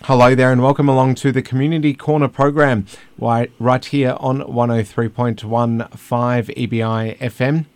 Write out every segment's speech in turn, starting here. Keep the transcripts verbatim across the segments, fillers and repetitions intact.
Hello there and welcome along to the Community Corner program right, right here on one oh three point one five E B I F M.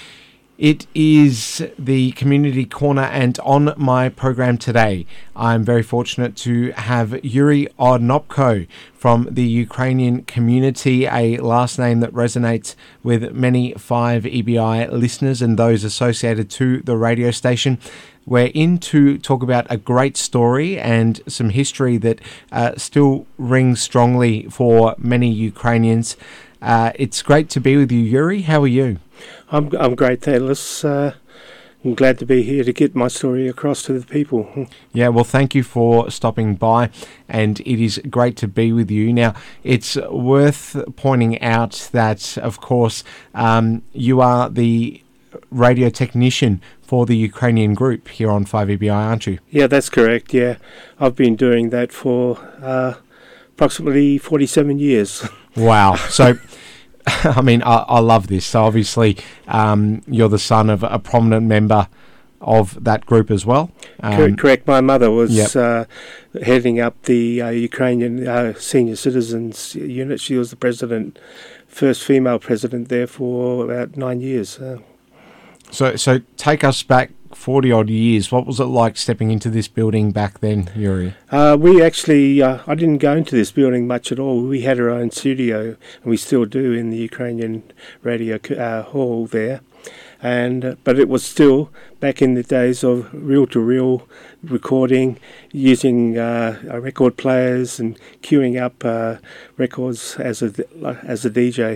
It is the Community Corner, and on my program today, I'm very fortunate to have Yuri Onopko from the Ukrainian community, a last name that resonates with many five E B I listeners and those associated to the radio station. We're in to talk about a great story and some history that uh, still rings strongly for many Ukrainians. Uh, it's great to be with you, Yuri. How are you? I'm I'm great, Taylor's. Uh, I'm glad to be here to get my story across to the people. Yeah, well, thank you for stopping by, and it is great to be with you. Now, it's worth pointing out that, of course, um, you are the radio technician for the Ukrainian group here on five E B I, aren't you? Yeah, that's correct, yeah. I've been doing that for uh, approximately forty-seven years. Wow. So, I mean, I, I love this. So, obviously, um, you're the son of a prominent member of that group as well. Um, correct. My mother was yep. uh, heading up the uh, Ukrainian uh, Senior Citizens Unit. She was the president, first female president there for about nine years. Uh, So, so take us back forty odd years. What was it like stepping into this building back then, Yuri? Uh, we actually, uh, I didn't go into this building much at all. We had our own studio, and we still do in the Ukrainian radio uh, hall there. And uh, but it was still back in the days of reel-to-reel recording, using uh, record players and queuing up uh, records as a as a D J.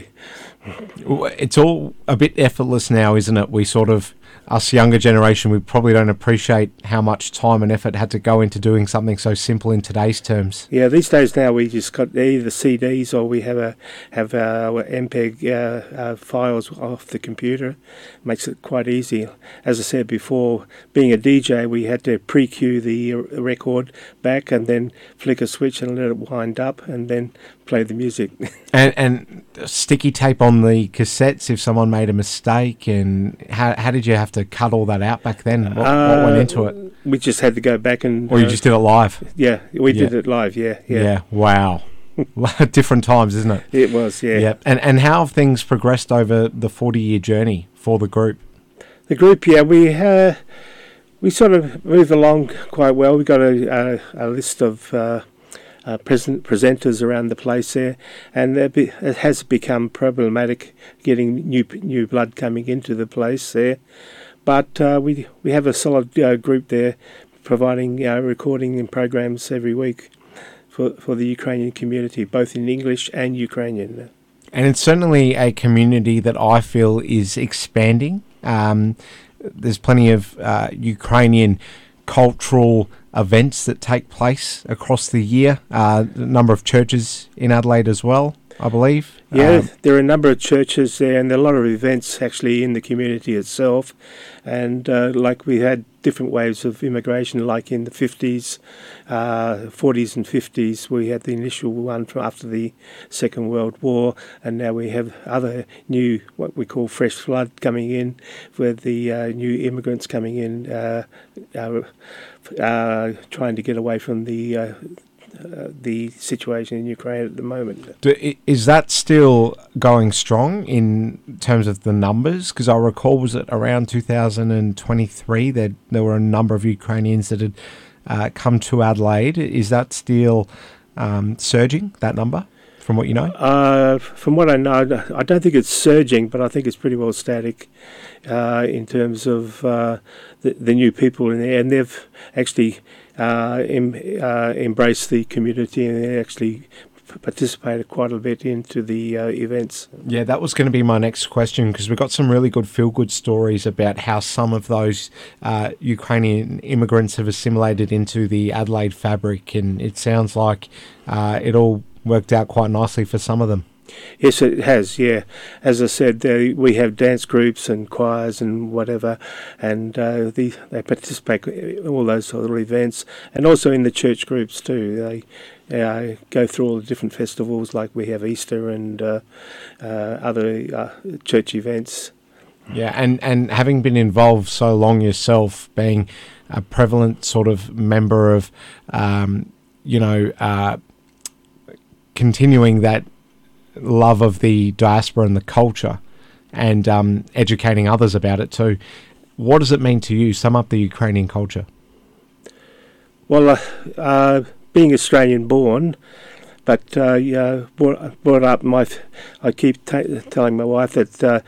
It's all a bit effortless now, isn't it? We sort of, us younger generation, we probably don't appreciate how much time and effort had to go into doing something so simple in today's terms. Yeah, these days now we just got either C Ds or we have a have our M P E G uh, uh, files off the computer. Makes it quite easy. As I said before, being a D J, we had to pre-cue the record back and then flick a switch and let it wind up and then play the music. and and sticky tape on the cassettes if someone made a mistake, and how how did you have to cut all that out back then? What, uh, what went into it? We just had to go back and... Or you uh, just did it live? Yeah, we yeah. did it live, yeah. Yeah, yeah. Wow. Different times, isn't it? It was, yeah. Yeah. And, and how have things progressed over the forty-year journey for the group? The group, yeah, we uh, we sort of move along quite well. We got a, a, a list of... Uh, Uh, present presenters around the place there, and be, it has become problematic getting new new blood coming into the place there. But uh, we we have a solid uh, group there, providing uh, recording and programs every week for for the Ukrainian community, both in English and Ukrainian. And it's certainly a community that I feel is expanding. Um, there's plenty of uh, Ukrainian cultural events that take place across the year. Uh, a number of churches in Adelaide as well, I believe. Yeah, um, there are a number of churches there, and there are a lot of events actually in the community itself. And uh, like we had different waves of immigration, like in the fifties, uh, forties and fifties, we had the initial one from after the Second World War, and now we have other new, what we call fresh flood coming in, with the uh, new immigrants coming in, uh, uh, uh, trying to get away from the uh, Uh, the situation in Ukraine at the moment. Do, is that still going strong in terms of the numbers? Because I recall, was it around two thousand twenty-three that there were a number of Ukrainians that had uh, come to Adelaide. Is that still um, surging, that number, from what you know? Uh, from what I know, I don't think it's surging, but I think it's pretty well static uh, in terms of uh, the, the new people in there, and they've actually Uh, em, uh, embrace the community and actually participated quite a bit into the uh, events. Yeah, that was going to be my next question, because we've got some really good feel-good stories about how some of those uh, Ukrainian immigrants have assimilated into the Adelaide fabric, and it sounds like uh, it all worked out quite nicely for some of them. Yes, it has, yeah. As I said, they, we have dance groups and choirs and whatever, and uh, the, they participate in all those sort of events, and also in the church groups too. They uh, go through all the different festivals, like we have Easter and uh, uh, other uh, church events. Yeah, and, and having been involved so long yourself, being a prevalent sort of member of um, you know, uh, continuing that love of the diaspora and the culture, and um, educating others about it too. What does it mean to you? Sum up the Ukrainian culture. Well, uh, uh, being Australian born, but uh, yeah, brought, brought up my. I keep t- telling my wife that uh,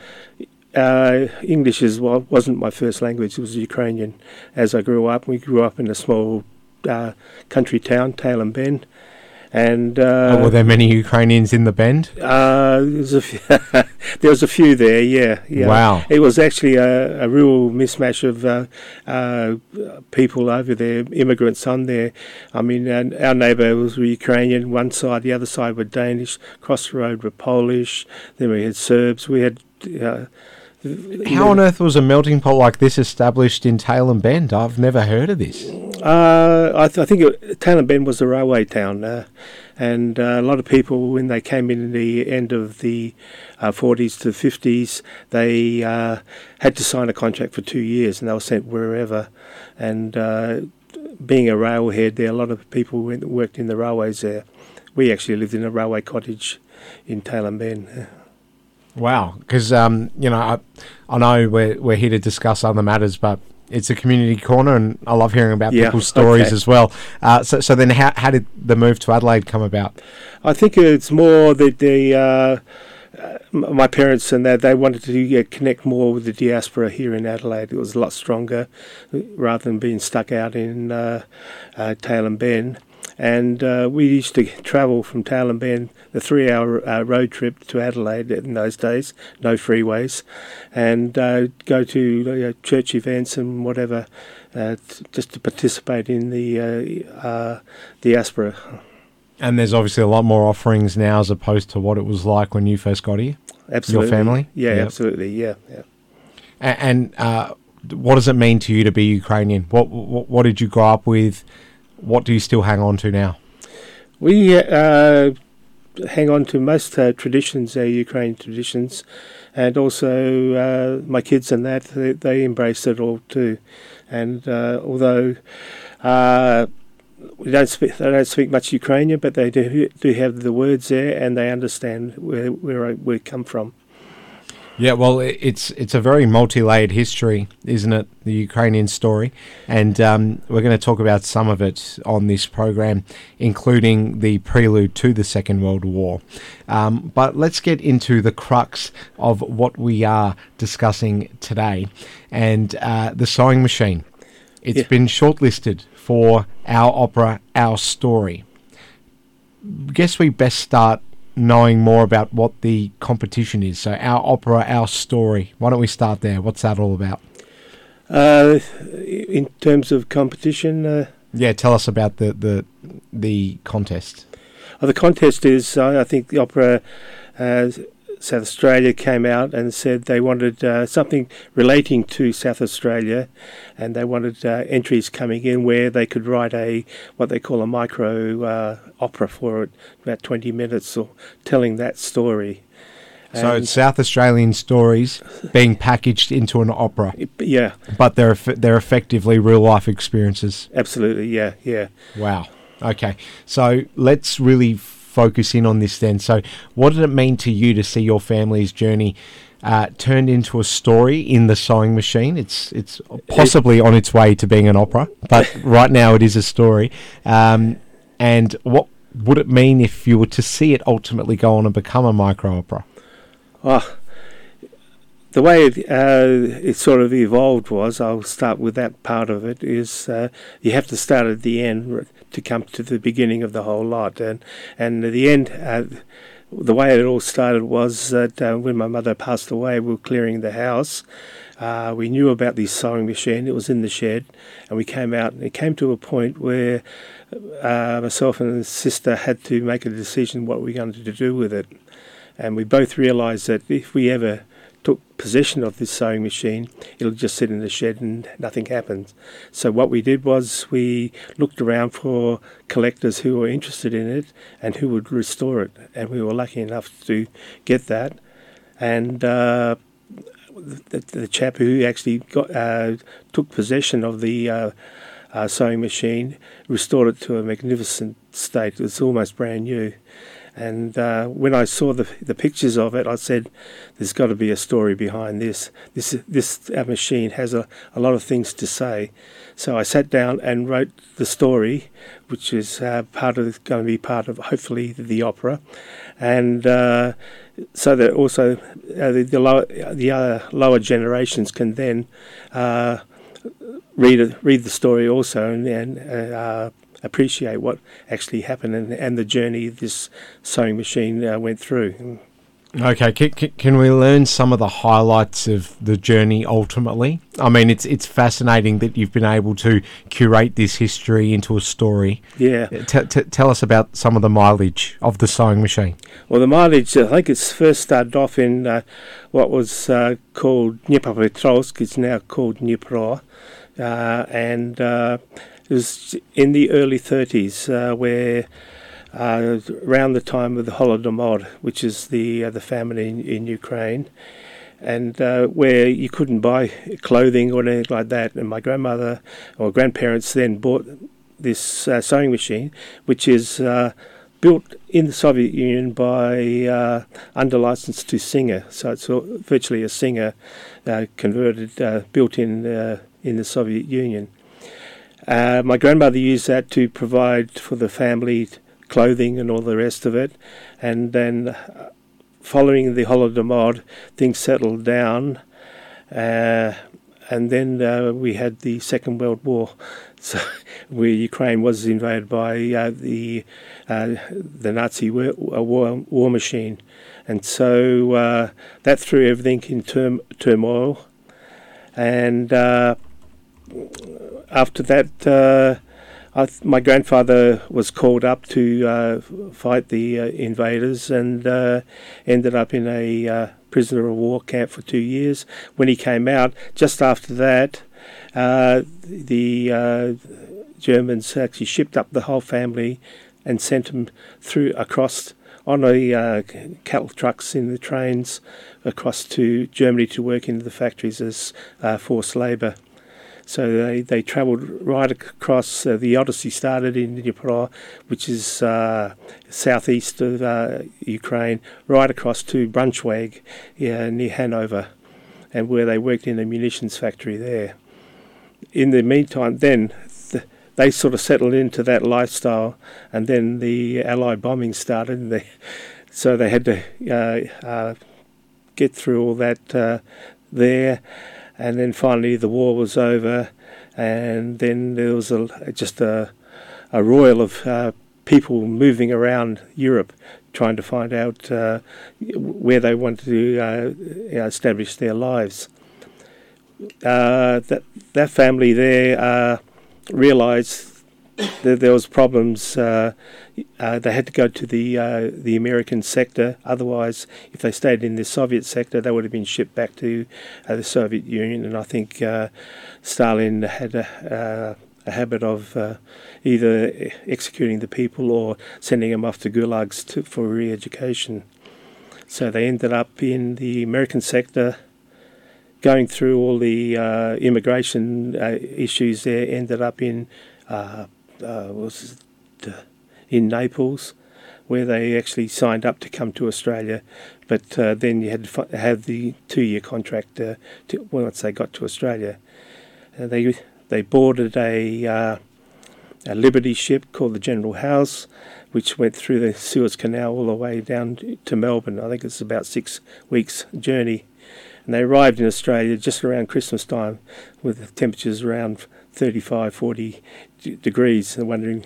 uh, English is well, wasn't my first language. It was Ukrainian. As I grew up, we grew up in a small uh, country town, Tailem Bend, and uh, oh, were there many Ukrainians in the Bend? Uh, there was a few, there was a few there. Yeah, yeah. Wow. It was actually a, a real mismatch of uh, uh, people over there, immigrants on there. I mean, our, our neighbour was Ukrainian, one side, the other side were Danish, across the road were Polish, then we had Serbs, we had... Uh, How on earth was a melting pot like this established in Tailem Bend? I've never heard of this. Uh, I, th- I think it, Tailem Bend was a railway town, uh, and uh, a lot of people, when they came in the end of the uh, forties to fifties, they uh, had to sign a contract for two years, and they were sent wherever. And uh, being a railhead there, a lot of people went, worked in the railways there. We actually lived in a railway cottage in Tailem Bend. Wow, because um, you know, I, I know we're we're here to discuss other matters, but it's a community corner, and I love hearing about yeah, people's stories okay. as well. Uh, so, so then, how how did the move to Adelaide come about? I think it's more that the uh, uh, my parents and that they wanted to uh, connect more with the diaspora here in Adelaide. It was a lot stronger, rather than being stuck out in uh, uh, Tailem Bend. And uh, we used to travel from Tailem Bend, the three-hour uh, road trip to Adelaide in those days, no freeways, and uh, go to uh, church events and whatever, uh, t- just to participate in the uh, uh, diaspora. And there's obviously a lot more offerings now as opposed to what it was like when you first got here. Absolutely. Your family? Yeah, yep. absolutely, yeah. yeah. And, and uh, what does it mean to you to be Ukrainian? What, what, what did you grow up with? What do you still hang on to now? We uh, hang on to most uh, traditions, uh, Ukrainian traditions, and also uh, my kids and that, they, they embrace it all too. And uh, although uh, we don't speak, they don't speak much Ukrainian, but they do do have the words there, and they understand where where we come from. Yeah, well, it's it's a very multi-layered history, isn't it, the Ukrainian story? And um, we're going to talk about some of it on this program, including the prelude to the Second World War. Um, but let's get into the crux of what we are discussing today, and uh, the sewing machine. It's yeah. been shortlisted for our opera, Our Story. Guess we best start knowing more about what the competition is. So Our Opera, Our Story. Why don't we start there? What's that all about? Uh, in terms of competition? Uh, yeah, tell us about the, the, the contest. Oh, the contest is, uh, I think the Opera uh, South Australia came out and said they wanted uh, something relating to South Australia, and they wanted uh, entries coming in where they could write a what they call a micro uh, opera for it, about twenty minutes, or telling that story. So it's South Australian stories being packaged into an opera. Yeah, but they're they're effectively real life experiences. Absolutely, yeah, yeah. Wow. Okay, so let's really focus in on this then. So what did it mean to you to see your family's journey uh, turned into a story in the sewing machine? It's it's possibly on its way to being an opera, but right now it is a story. Um, and what would it mean if you were to see it ultimately go on and become a micro opera? Oh, the way it, uh, it sort of evolved was, I'll start with that part of it, is uh, you have to start at the end to come to the beginning of the whole lot. And, and at the end, uh, the way it all started was that uh, when my mother passed away, we were clearing the house. Uh, we knew about this sewing machine. It was in the shed. And we came out, and it came to a point where uh, myself and the sister had to make a decision what we were going to do with it. And we both realised that if we ever took possession of this sewing machine, it'll just sit in the shed and nothing happens. So what we did was we looked around for collectors who were interested in it and who would restore it, and we were lucky enough to get that. And uh, the, the chap who actually got uh, took possession of the uh, uh, sewing machine, restored it to a magnificent state. It was almost brand new. And uh, when I saw the the pictures of it, I said, "There's got to be a story behind this. This this uh, machine has a, a lot of things to say." So I sat down and wrote the story, which is uh, part of going to be part of hopefully the opera, and uh, so that also uh, the the lower, the other lower generations can then uh, read read the story also and. and uh, appreciate what actually happened and, and the journey this sewing machine uh, went through. Okay, can, can we learn some of the highlights of the journey ultimately? I mean, it's it's fascinating that you've been able to curate this history into a story. Yeah. T- t- tell us about some of the mileage of the sewing machine. Well, the mileage, I think it's first started off in uh, what was uh, called Dnipropetrovsk. It's now called Dnipro. Uh, and uh, it was in the early thirties uh, where uh, around the time of the Holodomor, which is the uh, the famine in, in Ukraine, and uh, where you couldn't buy clothing or anything like that. And my grandmother or grandparents then bought this uh, sewing machine, which is uh, built in the Soviet Union by uh, under license to Singer. So it's virtually a Singer uh, converted, uh, built in uh, in the Soviet Union. Uh, my grandmother used that to provide for the family clothing and all the rest of it. And then uh, following the Holodomor, things settled down. Uh, and then uh, we had the Second World War, so where Ukraine was invaded by uh, the uh, the Nazi war, war, war machine. And so uh, that threw everything in term, turmoil. And uh, after that, uh, I th- my grandfather was called up to uh, fight the uh, invaders and uh, ended up in a uh, prisoner of war camp for two years. When he came out, just after that, uh, the uh, Germans actually shipped up the whole family and sent them through across on a uh, cattle trucks in the trains across to Germany to work in the factories as uh, forced labour. So they, they travelled right across. Uh, the Odyssey started in Dnipro, which is uh, southeast of uh, Ukraine, right across to Braunschweig, yeah, near Hanover, and where they worked in a munitions factory there. In the meantime, then th- they sort of settled into that lifestyle, and then the Allied bombing started, and they, so they had to uh, uh, get through all that uh, there. And then finally the war was over, and then there was a, just a, a royal of uh, people moving around Europe trying to find out uh, where they wanted to uh, establish their lives. Uh, that, that family there uh, realised that there was problems. Uh, uh, they had to go to the uh, the American sector. Otherwise, if they stayed in the Soviet sector, they would have been shipped back to uh, the Soviet Union. And I think uh, Stalin had a, uh, a habit of uh, either executing the people or sending them off to gulags to, for re-education. So they ended up in the American sector, going through all the uh, immigration uh, issues there. Ended up in uh, uh, was it, uh, in Naples, where they actually signed up to come to Australia, but uh, then you had to f- have the two-year contract uh, to, once they got to Australia. Uh, they they boarded a uh, a Liberty ship called the General House, which went through the Suez Canal all the way down to Melbourne. I think it's about six weeks journey. And they arrived in Australia just around Christmas time with the temperatures around thirty-five, forty d- degrees. They're wondering.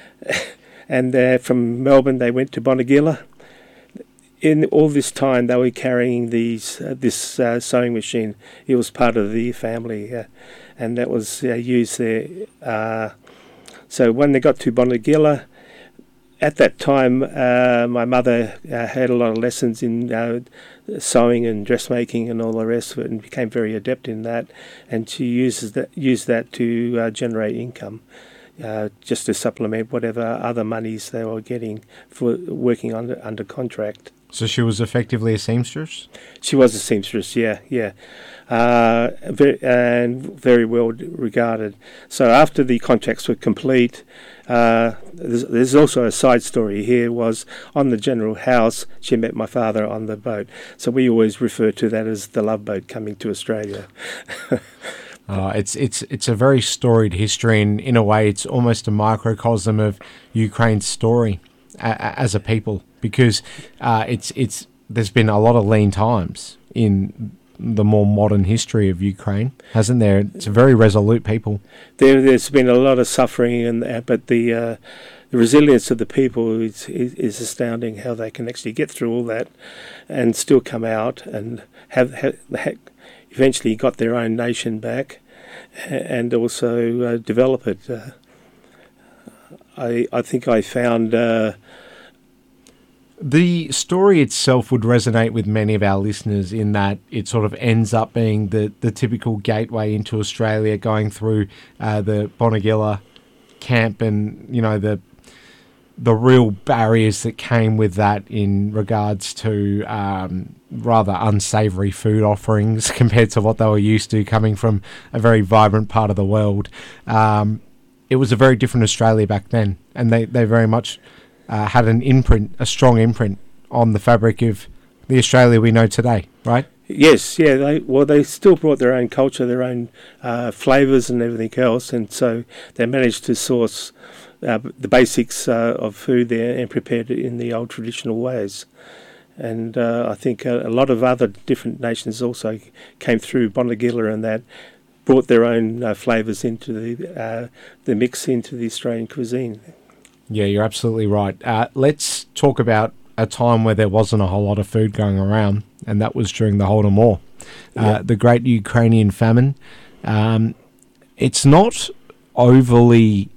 And uh, from Melbourne they went to Bonegilla. In all this time they were carrying these uh, this uh, sewing machine. It was part of the family, uh, and that was uh, used there. Uh, so when they got to Bonegilla, at that time uh, my mother uh, had a lot of lessons in uh, sewing and dressmaking and all the rest of it, and became very adept in that. And she uses that used that to uh, generate income. Uh, just to supplement whatever other monies they were getting for working under under contract. So she was effectively a seamstress? She was a seamstress, yeah, yeah. Uh, very, and very well regarded. So after the contracts were complete, uh, there's, there's also a side story here, was on the General House, she met my father on the boat. So we always refer to that as the love boat coming to Australia. Uh, it's it's it's a very storied history, and in a way it's almost a microcosm of Ukraine's story a, as a people, because uh, it's it's there's been a lot of lean times in the more modern history of Ukraine, hasn't there? It's a very resolute people. There, there's been a lot of suffering, and but the uh, the resilience of the people is, is is astounding. How they can actually get through all that, and still come out and have, have, have eventually got their own nation back, and also uh, develop it. Uh, I I think I found. Uh, The story itself would resonate with many of our listeners in that it sort of ends up being the, the typical gateway into Australia, going through uh, the Bonegilla camp and, you know, the the real barriers that came with that in regards to um, rather unsavoury food offerings compared to what they were used to, coming from a very vibrant part of the world. Um, it was a very different Australia back then, and they, they very much... Uh, had an imprint, a strong imprint on the fabric of the Australia we know today, right? Yes, yeah. They well, they still brought their own culture, their own uh, flavours and everything else, and so they managed to source uh, the basics uh, of food there and prepared it in the old traditional ways. And uh, I think a, a lot of other different nations also came through Bonegilla and that brought their own uh, flavours into the uh, the mix into the Australian cuisine. Yeah, you're absolutely right. Uh, let's talk about a time where there wasn't a whole lot of food going around, and that was during the Holodomor, uh, yeah. the Great Ukrainian Famine. Um, it's not overly...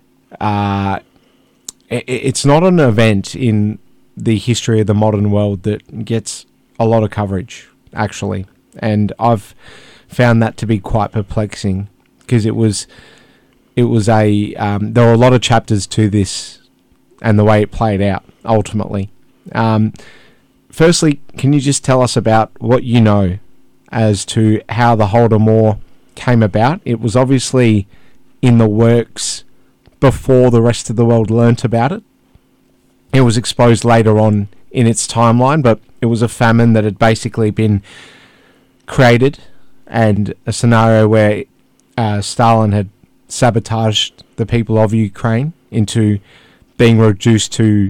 Uh, it, it's not an event in the history of the modern world that gets a lot of coverage, actually. And I've found that to be quite perplexing, because it was... It was a, um, there were a lot of chapters to this and the way it played out, ultimately. Um, firstly, can you just tell us about what you know as to how the Holodomor came about? It was obviously in the works before the rest of the world learnt about it. It was exposed later on in its timeline, but it was a famine that had basically been created, and a scenario where uh, Stalin had sabotaged the people of Ukraine into being reduced to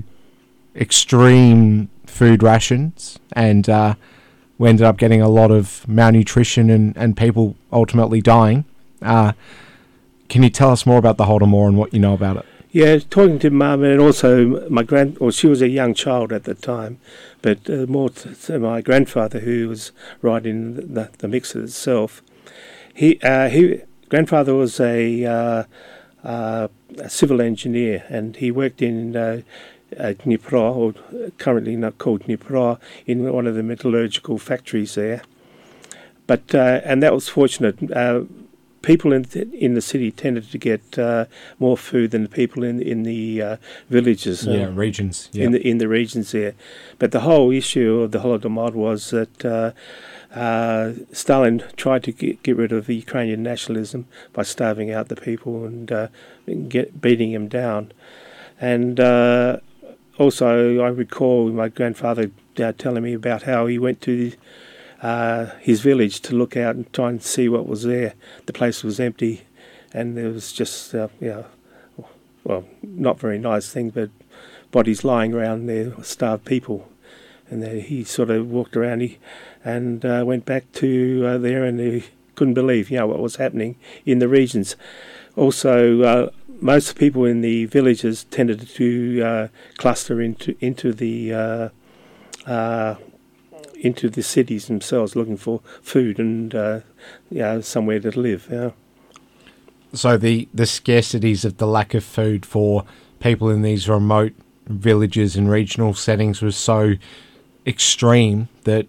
extreme food rations, and uh, we ended up getting a lot of malnutrition and, and people ultimately dying. Uh, can you tell us more about the Holodomor and what you know about it? Yeah, talking to Mum, and also my grand, or she was a young child at the time, but uh, more to, to my grandfather, who was right in the, the mix itself. He uh, he. Grandfather was a, uh, uh, a civil engineer, and he worked in uh, uh, Dnipro, or currently not called Dnipro, in one of the metallurgical factories there. But uh, and that was fortunate. Uh, people in th- in the city tended to get uh, more food than the people in in the uh, villages. Yeah, uh, regions. Yeah. In the in the regions there. But the whole issue of the Holodomor was that. Uh, Uh, Stalin tried to get, get rid of the Ukrainian nationalism by starving out the people and uh, get, beating them down. And uh, also, I recall my grandfather uh, telling me about how he went to uh, his village to look out and try and see what was there. The place was empty, and there was just, uh, you know, well, not very nice thing, but bodies lying around there, starved people. And then he sort of walked around he, and uh, went back to uh, there, and he couldn't believe, you know, what was happening in the regions. Also, uh, most people in the villages tended to uh, cluster into into the uh, uh, into the cities themselves, looking for food and uh, you know, somewhere to live. You know. So the the scarcities of the lack of food for people in these remote villages and regional settings was so extreme that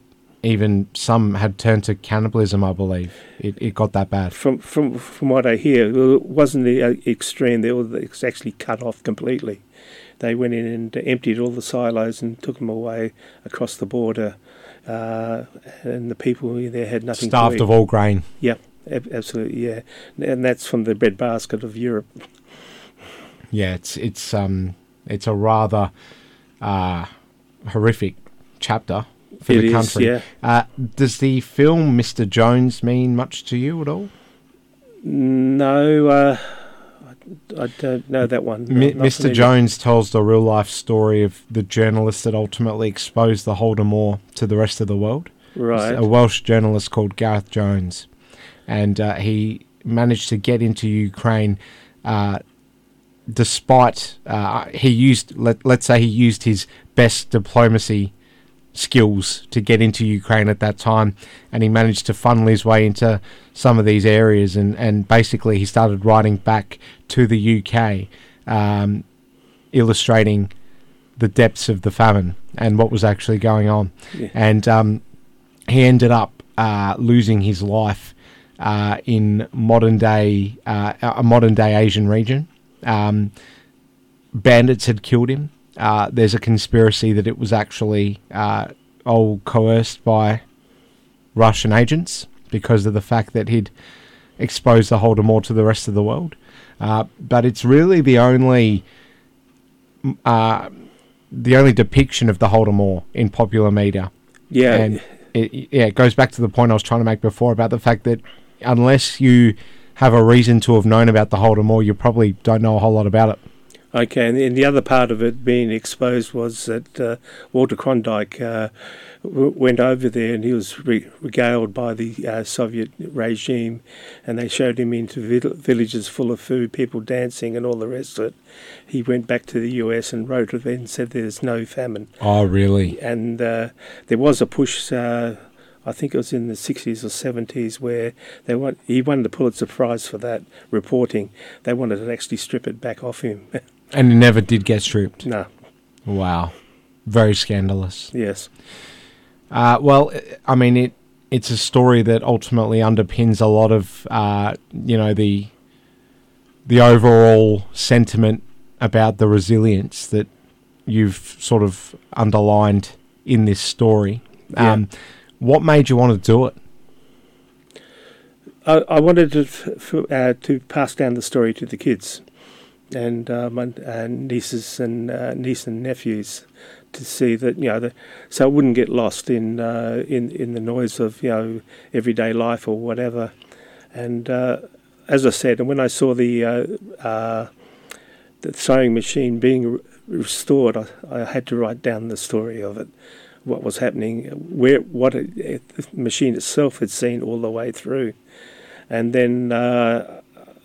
even some had turned to cannibalism, I believe. It it got that bad. From from from what I hear, it wasn't the uh, extreme. They were it's actually cut off completely. They went in and emptied all the silos and took them away across the border, uh, and the people there had nothing. Starved to eat. of all grain. Yeah, ab- absolutely. Yeah, and that's from the breadbasket of Europe. Yeah, it's it's um it's a rather uh, horrific chapter for It the is, country. yeah. Uh, does the film Mister Jones mean much to you at all? No, uh, I, I don't know that one. Mi- Not- not Mister familiar. Jones tells the real life story of the journalist that ultimately exposed the Holodomor to the rest of the world. Right. A Welsh journalist called Gareth Jones, and uh, he managed to get into Ukraine. Uh, despite uh, he used, let, let's say he used his best diplomacy skills to get into Ukraine at that time, and he managed to funnel his way into some of these areas, and, and basically he started writing back to the U K, um, illustrating the depths of the famine and what was actually going on. Yeah. And um, he ended up uh, losing his life uh, in modern day uh, a modern day Asian region. Um, bandits had killed him. Uh, there's a conspiracy that it was actually uh, all coerced by Russian agents because of the fact that he'd exposed the Holodomor to the rest of the world. Uh, but it's really the only uh, the only depiction of the Holodomor in popular media. Yeah. And it, yeah, it goes back to the point I was trying to make before about the fact that unless you have a reason to have known about the Holodomor, you probably don't know a whole lot about it. Okay, and, and the other part of it being exposed was that uh, Walter Klondike uh, w- went over there and he was re- regaled by the uh, Soviet regime, and they showed him into vil- villages full of food, people dancing and all the rest of it. He went back to the U S and wrote it and said there's no famine. Oh, really? And uh, there was a push, uh, I think it was in the sixties or seventies, where they want, he won the Pulitzer Prize for that reporting. They wanted to actually strip it back off him. And it never did get stripped. No. Wow. Very scandalous. Yes. Uh, well, I mean, it it's a story that ultimately underpins a lot of, uh, you know, the the overall sentiment about the resilience that you've sort of underlined in this story. Yeah. Um, what made you want to do it? I, I wanted to f- f- uh, to pass down the story to the kids and uh, my uh, nieces and uh, niece and nephews, to see that, you know, the, so it wouldn't get lost in uh, in in the noise of, you know, everyday life or whatever. And uh, as I said, and when I saw the uh, uh, the sewing machine being re- restored, I, I had to write down the story of it, what was happening, where what it, it, the machine itself had seen all the way through, and then. Uh,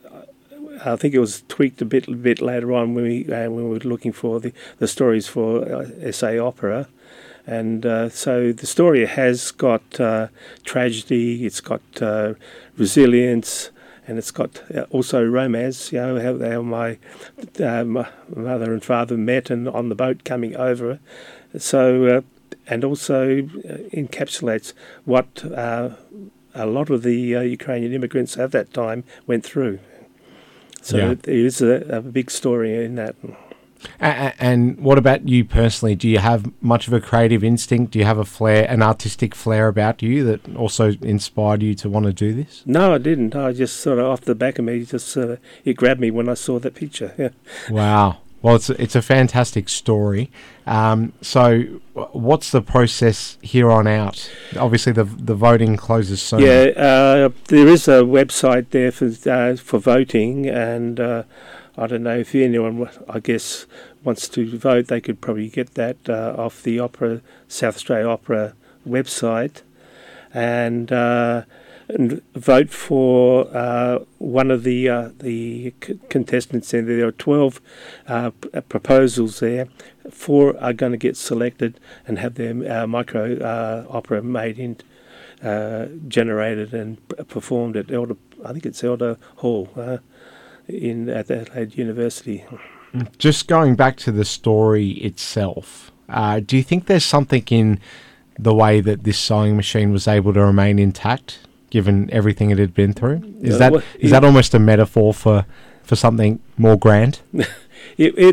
I think it was tweaked a bit, a bit later on when we uh, when we were looking for the, the stories for uh, S A Opera, and uh, so the story has got uh, tragedy, it's got uh, resilience, and it's got uh, also romance. You know, how, how my, uh, my mother and father met and on the boat coming over, so uh, and also encapsulates what uh, a lot of the uh, Ukrainian immigrants at that time went through. So Yeah. there is a, a big story in that. A- and what about you personally? Do you have much of a creative instinct? Do you have a flair, an artistic flair about you that also inspired you to want to do this? No, I didn't. I just sort of off the back of me, just uh, it grabbed me when I saw that picture. Yeah. Wow. Well, it's a, it's a fantastic story. Um, so, w- what's the process here on out? Obviously, the the voting closes soon. Yeah, uh, there is a website there for uh, for voting, and uh, I don't know if anyone, I guess, wants to vote. They could probably get that uh, off the Opera South Australia Opera website, and. Uh, and vote for uh, one of the uh, the c- contestants. And there are twelve uh, p- proposals there. Four are going to get selected and have their uh, micro uh, opera made in, uh, generated and p- performed at Elder. I think it's Elder Hall uh, in at Adelaide University. Just going back to the story itself, uh, do you think there's something in the way that this sewing machine was able to remain intact, given everything it had been through? Is Uh, that well, is yeah. that almost a metaphor for, for something more grand? It, it